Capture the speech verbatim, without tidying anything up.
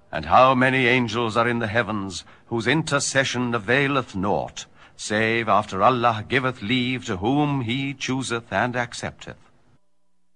And how many angels are in the heavens, whose intercession availeth naught, save after Allah giveth leave to whom he chooseth and accepteth.